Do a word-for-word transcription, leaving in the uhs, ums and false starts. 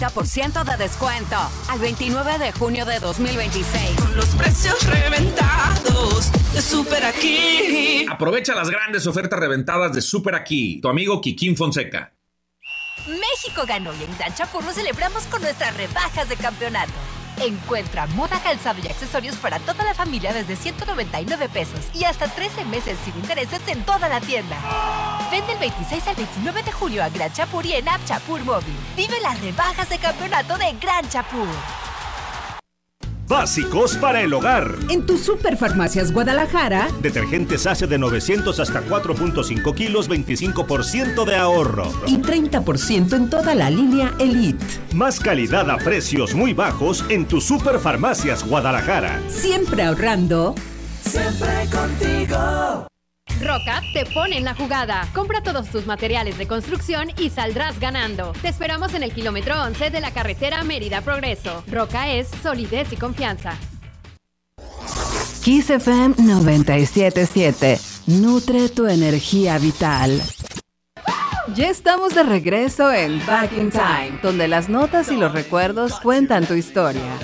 por ciento de descuento al veintinueve de junio de dos mil veintiséis. Con los precios reventados de Super Aquí. Aprovecha las grandes ofertas reventadas de Super Aquí. Tu amigo Kikín Fonseca. México ganó y en Gran Chapurro celebramos con nuestras rebajas de campeonato. Encuentra moda, calzado y accesorios para toda la familia desde ciento noventa y nueve pesos y hasta trece meses sin intereses en toda la tienda. Ven del veintiséis al veintinueve de julio a Gran Chapur y en App Chapur Móvil. Vive las rebajas de campeonato de Gran Chapur. Básicos para el hogar. En tu Superfarmacias Guadalajara. Detergentes Ace de novecientos hasta cuatro punto cinco kilos, veinticinco por ciento de ahorro. Y treinta por ciento en toda la línea Elite. Más calidad a precios muy bajos en tu Superfarmacias Guadalajara. Siempre ahorrando. Siempre contigo. Roca te pone en la jugada. Compra todos tus materiales de construcción y saldrás ganando. Te esperamos en el kilómetro once de la carretera Mérida Progreso. Roca es solidez y confianza. Kiss F M noventa y siete punto siete. Nutre tu energía vital. Ya estamos de regreso en Back in Time, donde las notas y los recuerdos cuentan tu historia.